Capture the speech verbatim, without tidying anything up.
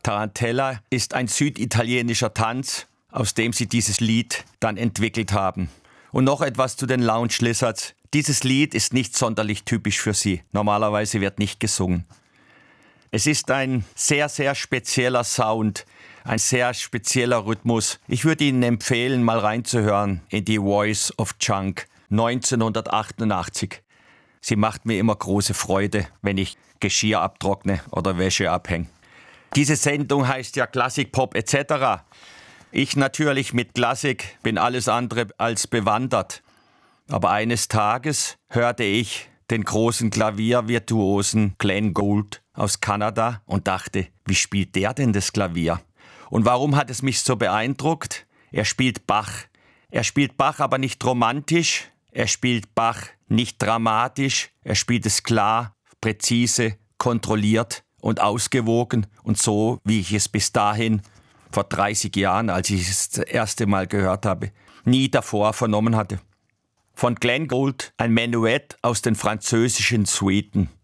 Tarantella ist ein süditalienischer Tanz, aus dem sie dieses Lied dann entwickelt haben. Und noch etwas zu den Lounge Lizards. Dieses Lied ist nicht sonderlich typisch für sie. Normalerweise wird nicht gesungen. Es ist ein sehr, sehr spezieller Sound, ein sehr spezieller Rhythmus. Ich würde Ihnen empfehlen, mal reinzuhören in die Voice of Junk neunzehnhundertachtundachtzig. Sie macht mir immer große Freude, wenn ich Geschirr abtrockne oder Wäsche abhänge. Diese Sendung heißt ja Klassik, Pop et cetera. Ich natürlich mit Klassik bin alles andere als bewandert. Aber eines Tages hörte ich den großen Klaviervirtuosen Glenn Gould aus Kanada und dachte, wie spielt der denn das Klavier? Und warum hat es mich so beeindruckt? Er spielt Bach. Er spielt Bach aber nicht romantisch, er spielt Bach nicht dramatisch, er spielt es klar, präzise, kontrolliert und ausgewogen und so, wie ich es bis dahin, vor dreißig Jahren, als ich es das erste Mal gehört habe, nie davor vernommen hatte. Von Glenn Gould ein Menuett aus den französischen Suiten.